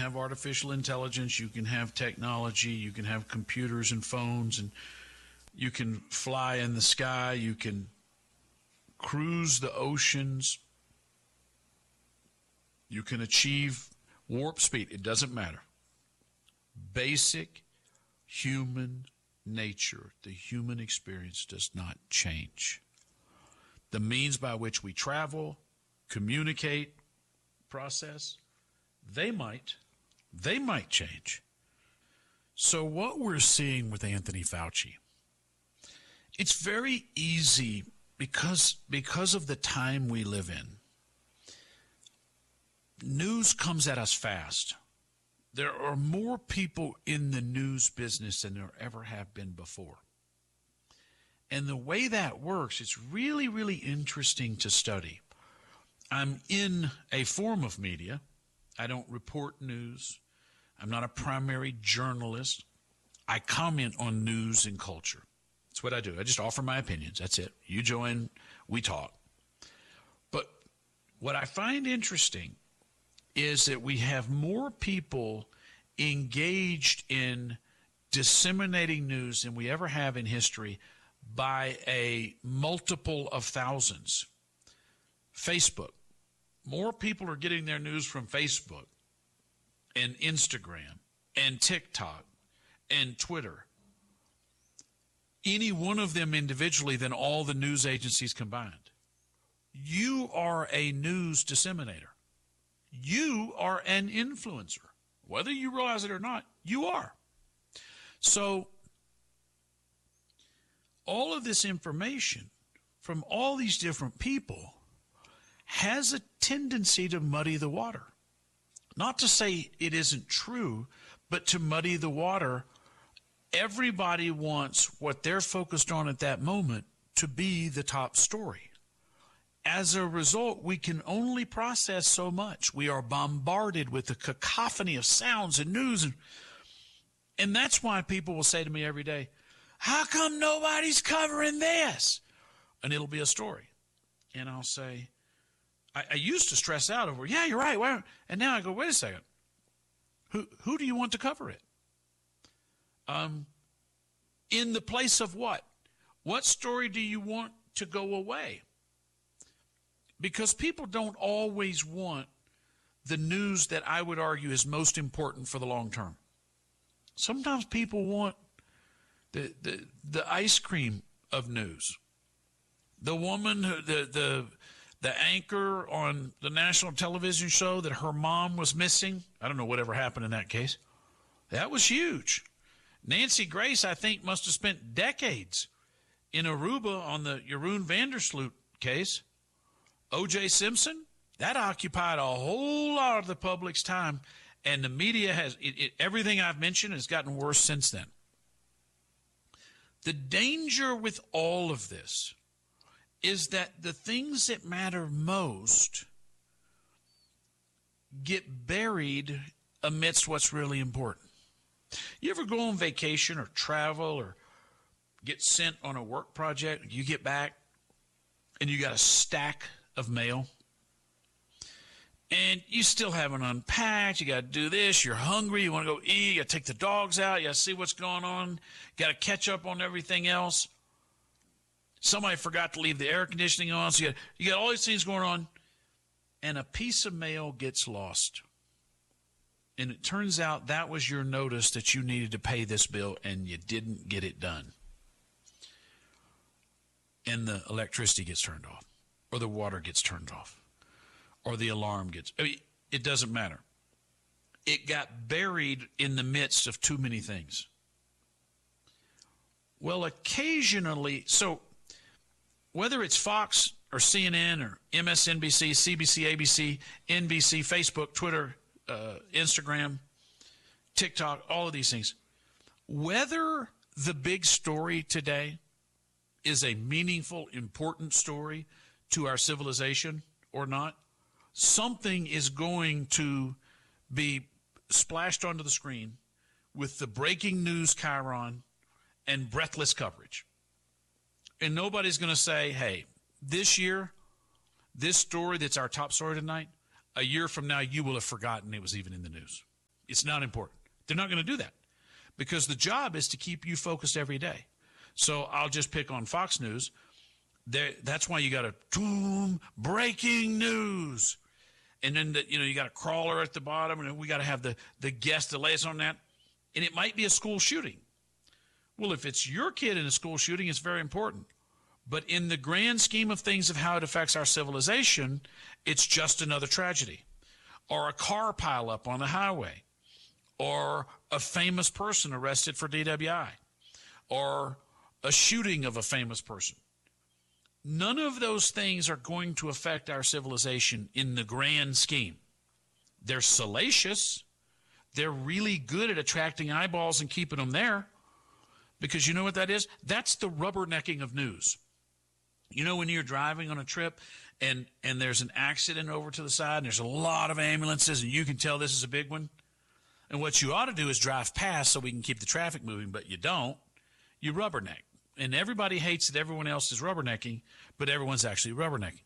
have artificial intelligence, you can have technology, you can have computers and phones, and you can fly in the sky, you can cruise the oceans, you can achieve warp speed. It doesn't matter. Basic human nature, the human experience does not change. The means by which we travel, communicate, process, they might change. So what we're seeing with Anthony Fauci, it's very easy because of the time we live in. News comes at us fast. There are more people in the news business than there ever have been before. And the way that works, it's really, really interesting to study. I'm in a form of media. I don't report news. I'm not a primary journalist. I comment on news and culture. That's what I do. I just offer my opinions. That's it. You join, we talk. But what I find interesting is that we have more people engaged in disseminating news than we ever have in history by a multiple of thousands. Facebook. More people are getting their news from Facebook and Instagram and TikTok and Twitter, any one of them individually, than all the news agencies combined. You are a news disseminator. You are an influencer. Whether you realize it or not, you are. So all of this information from all these different people has a tendency to muddy the water. Not to say it isn't true, but to muddy the water. Everybody wants what they're focused on at that moment to be the top story. As a result, we can only process so much. We are bombarded with a cacophony of sounds and news. And that's why people will say to me every day, how come nobody's covering this? And it'll be a story. And I'll say, I used to stress out over, yeah, you're right. Why? And now I go, wait a second. Who do you want to cover it? In the place of what? What story do you want to go away? Because people don't always want the news that I would argue is most important for the long term. Sometimes people want the ice cream of news. The woman, the anchor on the national television show that her mom was missing. I don't know whatever happened in that case. That was huge. Nancy Grace, I think, must have spent decades in Aruba on the Jeroen van der Sloot case. O.J. Simpson, that occupied a whole lot of the public's time, and the media has, everything I've mentioned has gotten worse since then. The danger with all of this is that the things that matter most get buried amidst what's really important. You ever go on vacation or travel or get sent on a work project, you get back and you got a stack of mail and you still haven't unpacked, you got to do this, you're hungry, you want to go eat, you got to take the dogs out, you got to see what's going on, you got to catch up on everything else. Somebody forgot to leave the air conditioning on, so you got all these things going on, and a piece of mail gets lost. And it turns out that was your notice that you needed to pay this bill, and you didn't get it done. And the electricity gets turned off, or the water gets turned off, or the alarm gets, it doesn't matter. It got buried in the midst of too many things. Well, occasionally, so whether it's Fox or CNN or MSNBC, CBC, ABC, NBC, Facebook, Twitter, Instagram, TikTok, all of these things, whether the big story today is a meaningful, important story to our civilization or not, something is going to be splashed onto the screen with the breaking news chyron and breathless coverage. And nobody's going to say, hey, this year, this story that's our top story tonight, a year from now, you will have forgotten it was even in the news. It's not important. They're not going to do that because the job is to keep you focused every day. So I'll just pick on Fox News. That's why you got to breaking news. And then, you got a crawler at the bottom, and we got to have the guest to lay us on that. And it might be a school shooting. Well, if it's your kid in a school shooting, it's very important. But in the grand scheme of things of how it affects our civilization, it's just another tragedy. Or a car pileup on the highway. Or a famous person arrested for DWI. Or a shooting of a famous person. None of those things are going to affect our civilization in the grand scheme. They're salacious. They're really good at attracting eyeballs and keeping them there. Because you know what that is? That's the rubbernecking of news. You know when you're driving on a trip and there's an accident over to the side and there's a lot of ambulances and you can tell this is a big one? And what you ought to do is drive past so we can keep the traffic moving, but you don't. You rubberneck. And everybody hates that everyone else is rubbernecking, but everyone's actually rubbernecking.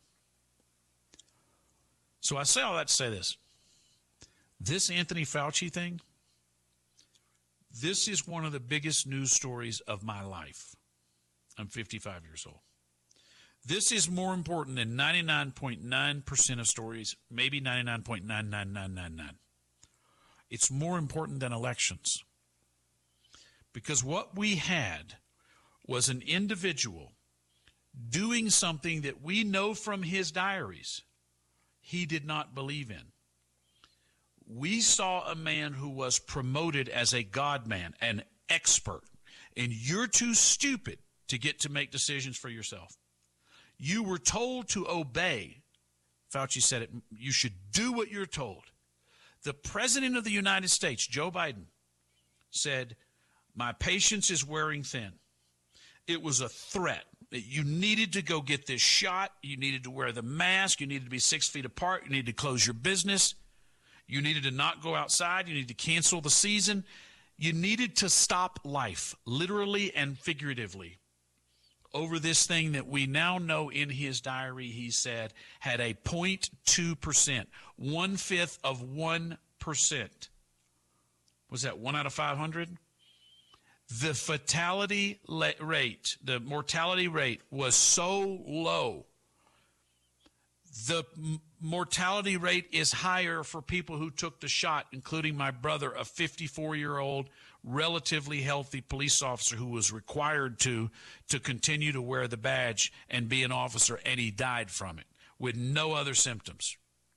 So I say all that to say this. This Anthony Fauci thing, this is one of the biggest news stories of my life. I'm 55 years old. This is more important than 99.9% of stories, maybe 99.99999. It's more important than elections. Because what we had was an individual doing something that we know from his diaries he did not believe in. We saw a man who was promoted as a God man, an expert, and you're too stupid to get to make decisions for yourself. You were told to obey. Fauci said it. You should do what you're told. The President of the United States, Joe Biden, said, my patience is wearing thin. It was a threat. You needed to go get this shot. You needed to wear the mask. You needed to be 6 feet apart. You needed to close your business. You needed to not go outside. You needed to cancel the season. You needed to stop life, literally and figuratively, over this thing that we now know in his diary, he said, had a 0.2%, 1/5 of 1%. Was that 1 out of 500? The fatality rate, the mortality rate was so low. The mortality rate is higher for people who took the shot, including my brother, a 54-year-old, relatively healthy police officer who was required to continue to wear the badge and be an officer, and he died from it with no other symptoms.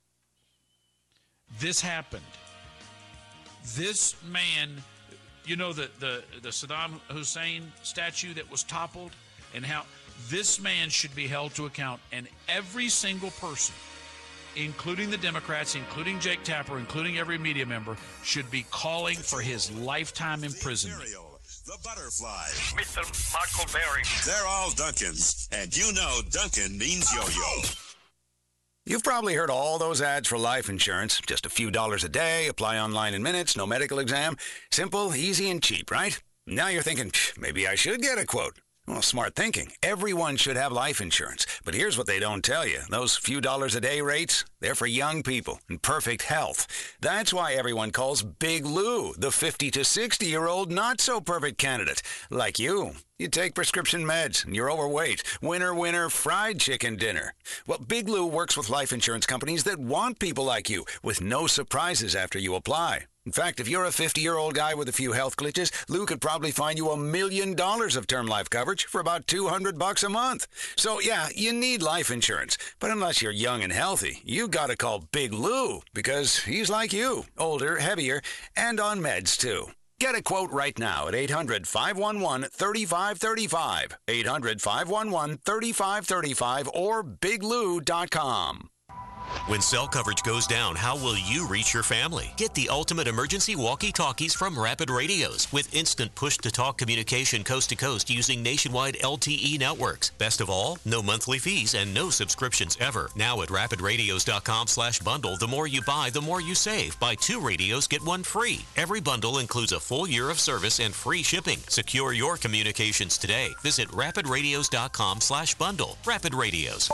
This happened. This man... You know the Saddam Hussein statue that was toppled, and how this man should be held to account, and every single person, including the Democrats, including Jake Tapper, including every media member, should be calling for his lifetime imprisonment. The Butterfly. Mr. Michael Berry. They're all Duncans, and you know Duncan means yo-yo. You've probably heard all those ads for life insurance. Just a few dollars a day, apply online in minutes, no medical exam. Simple, easy, and cheap, right? Now you're thinking, maybe I should get a quote. Well, smart thinking. Everyone should have life insurance. But here's what they don't tell you. Those few dollars a day rates, they're for young people in perfect health. That's why everyone calls Big Lou the 50 to 60-year-old not-so-perfect candidate. Like you. You take prescription meds, and you're overweight. Winner, fried chicken dinner. Well, Big Lou works with life insurance companies that want people like you, with no surprises after you apply. In fact, if you're a 50-year-old guy with a few health glitches, Lou could probably find you $1 million of term life coverage for about $200 a month. So, yeah, you need life insurance. But unless you're young and healthy, you gotta call Big Lou, because he's like you, older, heavier, and on meds, too. Get a quote right now at 800-511-3535, 800-511-3535, or biglou.com. When cell coverage goes down, how will you reach your family? Get the ultimate emergency walkie-talkies from Rapid Radios with instant push-to-talk communication coast to coast using nationwide LTE networks. Best of all, no monthly fees and no subscriptions ever. Now at rapidradios.com/bundle, the more you buy, the more you save. Buy 2 radios, get 1 free. Every bundle includes a full year of service and free shipping. Secure your communications today. Visit rapidradios.com/bundle. Rapid Radios.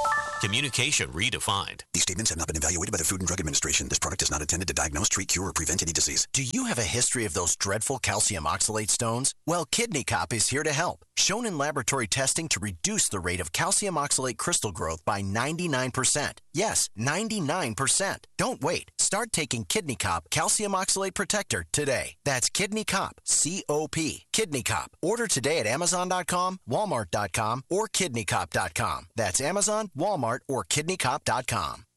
Communication redefined. These statements have not been evaluated by the Food and Drug Administration. This product is not intended to diagnose, treat, cure, or prevent any disease. Do you have a history of those dreadful calcium oxalate stones? Well, Kidney Cop is here to help. Shown in laboratory testing to reduce the rate of calcium oxalate crystal growth by 99%. Yes, 99%. Don't wait. Start taking Kidney Cop Calcium Oxalate Protector today. That's Kidney Cop, C-O-P. Kidney Cop. Order today at Amazon.com, Walmart.com, or KidneyCop.com. That's Amazon, Walmart, or KidneyCop.com.